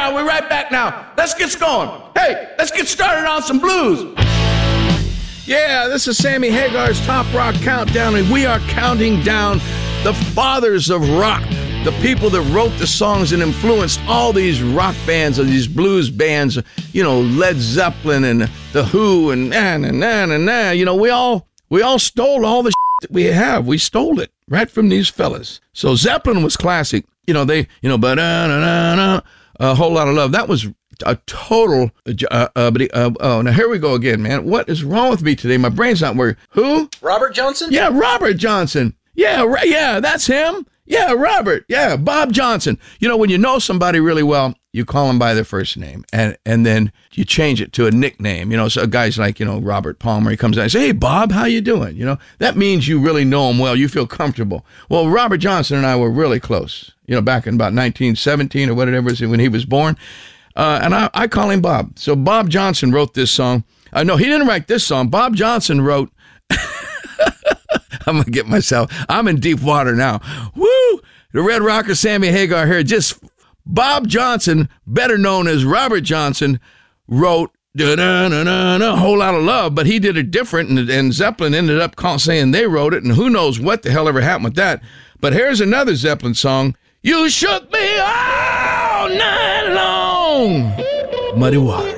right, we're right back now. Let's get going. Hey, let's get started on some blues. Yeah, this is Sammy Hagar's Top Rock Countdown, and we are counting down the fathers of rock, the people that wrote the songs and influenced all these rock bands and these blues bands, Led Zeppelin and The Who and we all stole all the that we have. We stole it right from these fellas. So Zeppelin was classic. Now here we go again, man. What is wrong with me today? My brain's not working. Who? Robert Johnson? Yeah, Robert Johnson. Yeah, that's him. Yeah, Robert. Yeah, Bob Johnson. When you know somebody really well, you call them by their first name, and then you change it to a nickname. So guys like, Robert Palmer, he comes out and says, hey, Bob, how you doing? That means you really know him well. You feel comfortable. Well, Robert Johnson and I were really close, back in about 1917 or whatever it was when he was born. And I call him Bob. So Bob Johnson wrote this song. No, he didn't write this song. Bob Johnson wrote... I'm going to get myself... I'm in deep water now. Woo! The Red Rocker, Sammy Hagar here. Bob Johnson, better known as Robert Johnson, wrote a Whole Lot of Love, but he did it different, and Zeppelin ended up saying they wrote it, and who knows what the hell ever happened with that. But here's another Zeppelin song. You shook me all night long. Muddy Water.